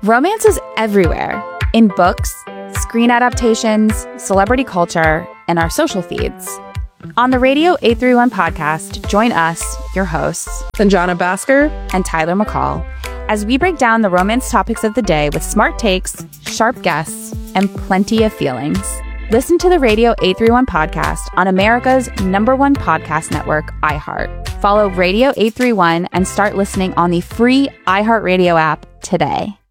Romance is everywhere, in books, screen adaptations, celebrity culture, and our social feeds. On the Radio 831 podcast, join us, your hosts, Sanjana Bhaskar and Tyler McCall, as we break down the romance topics of the day with smart takes, sharp guests, and plenty of feelings. Listen to the Radio 831 podcast on America's #1 podcast network, iHeart. Follow Radio 831 and start listening on the free iHeartRadio app today.